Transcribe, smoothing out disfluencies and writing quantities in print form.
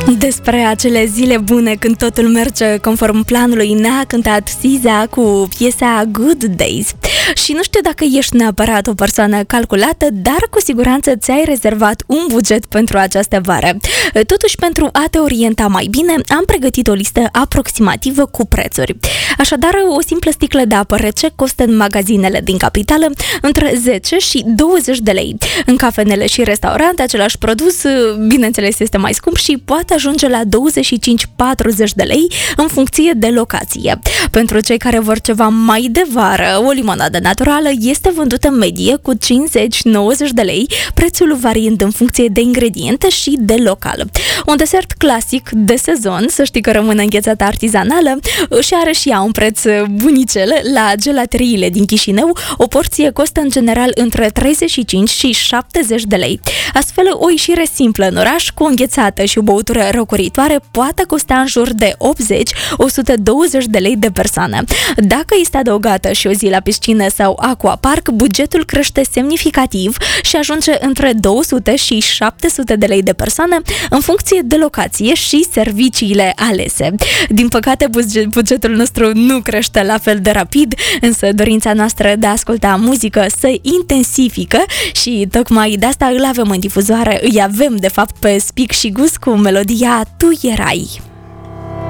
Despre acele zile bune când totul merge conform planului ne-a cântat SZA cu piesa Good Days. Și nu știu dacă ești neapărat o persoană calculată, dar cu siguranță ți-ai rezervat un buget pentru această vară. Totuși, pentru a te orienta mai bine, am pregătit o listă aproximativă cu prețuri. Așadar, o simplă sticlă de apă rece costă în magazinele din capitală între 10 și 20 de lei. În cafenele și restaurante, același produs, bineînțeles, este mai scump și poate ajunge la 25-40 de lei în funcție de locație. Pentru cei care vor ceva mai de vară, o limonadă naturală este vândută în medie cu 50-90 de lei, prețul variind în funcție de ingrediente și de local. Un desert clasic de sezon, să știi că rămâne înghețată artizanală, și are și ea un preț bunicel. La gelateriile din Chișinău, o porție costă în general între 35 și 70 de lei. Astfel, o ieșire simplă în oraș cu o înghețată și o băutură răcoritoare poate costa în jur de 80-120 de lei de persoană. Dacă este adăugată și o zi la piscină sau aquapark, bugetul crește semnificativ și ajunge între 200 și 700 de lei de persoană în funcție de locație și serviciile alese. Din păcate, bugetul nostru nu crește la fel de rapid, însă dorința noastră de a asculta muzică se intensifică și tocmai de asta îl avem în difuzoare, îi avem de fapt pe Spic și Gus cu melodia Tu erai.